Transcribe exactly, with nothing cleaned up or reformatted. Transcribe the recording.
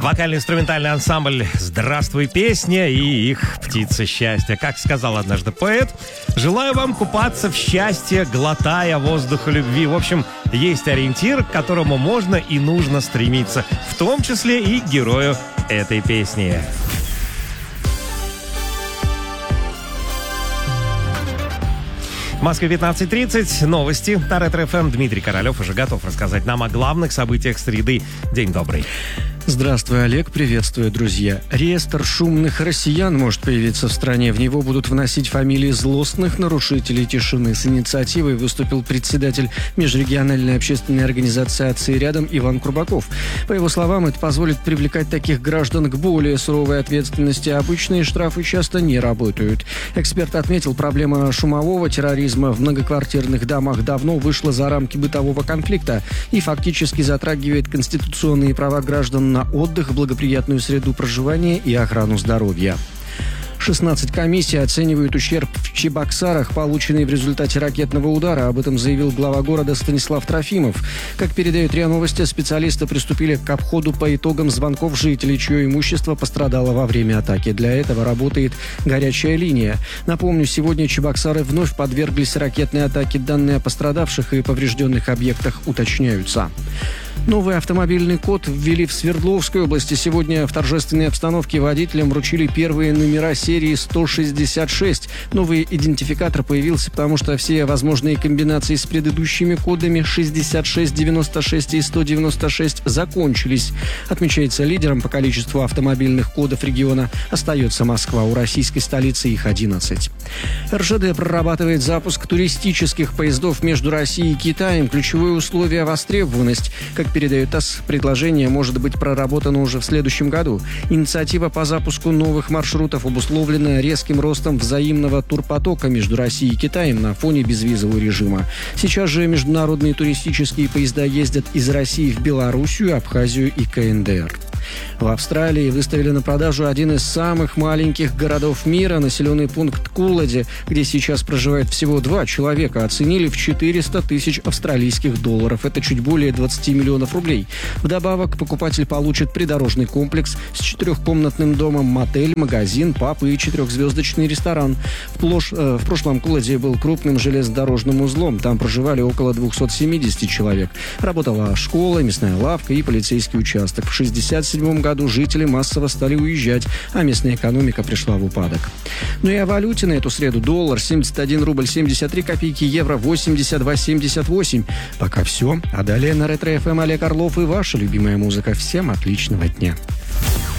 Вокально-инструментальный ансамбль «Здравствуй, песня» и их «Птица счастья». Как сказал однажды поэт, желаю вам купаться в счастье, глотая воздуха любви. В общем, есть ориентир, к которому можно и нужно стремиться, в том числе и герою этой песни. В Москве пятнадцать тридцать. Новости на Ретро-эф эм. Дмитрий Королев уже готов рассказать нам о главных событиях среды. День добрый. Здравствуй, Олег. Приветствую, друзья. Реестр шумных россиян может появиться в стране. В него будут вносить фамилии злостных нарушителей тишины. С инициативой выступил председатель межрегиональной общественной организации «Отцы рядом» Иван Курбаков. По его словам, это позволит привлекать таких граждан к более суровой ответственности. Обычные штрафы часто не работают. Эксперт отметил, проблема шумового терроризма в многоквартирных домах давно вышла за рамки бытового конфликта и фактически затрагивает конституционные права граждан на отдых, благоприятную среду проживания и охрану здоровья. шестнадцать комиссий оценивают ущерб в Чебоксарах, полученный в результате ракетного удара. Об этом заявил глава города Станислав Трофимов. Как передают РИА Новости, специалисты приступили к обходу по итогам звонков жителей, чье имущество пострадало во время атаки. Для этого работает горячая линия. Напомню, сегодня Чебоксары вновь подверглись ракетной атаке. Данные о пострадавших и поврежденных объектах уточняются. Новый автомобильный код ввели в Свердловской области. Сегодня в торжественной обстановке водителям вручили первые номера серии сто шестьдесят шесть. Новый идентификатор появился, потому что все возможные комбинации с предыдущими кодами шестьдесят шесть девяносто шесть и сто девяносто шесть закончились. Отмечается, лидером по количеству автомобильных кодов региона остается Москва. У российской столицы их одиннадцать. эр жэ дэ прорабатывает запуск туристических поездов между Россией и Китаем. Ключевое условие – востребованность. Как передает ТАСС, предложение может быть проработано уже в следующем году. Инициатива по запуску новых маршрутов обусловлена резким ростом взаимного турпотока между Россией и Китаем на фоне безвизового режима. Сейчас же международные туристические поезда ездят из России в Белоруссию, Абхазию и ка эн дэ эр. В Австралии выставили на продажу один из самых маленьких городов мира, населенный пункт Куллади, где сейчас проживает всего два человека, оценили в четыреста тысяч австралийских долларов. Это чуть более двадцать миллионов рублей. Вдобавок, покупатель получит придорожный комплекс с четырехкомнатным домом, мотель, магазин, паб и четырехзвездочный ресторан. В, плош... э, в прошлом Куллади был крупным железнодорожным узлом. Там проживали около двести семьдесят человек. Работала школа, мясная лавка и полицейский участок. В шестьдесят седьмом году жители массово стали уезжать, а местная экономика пришла в упадок. Ну и о валюте на эту среду. Доллар семьдесят один рубль семьдесят три копейки, евро восемьдесят два семьдесят восемь. Пока все. А далее на Ретро-эф эм Олег Орлов и ваша любимая музыка. Всем отличного дня.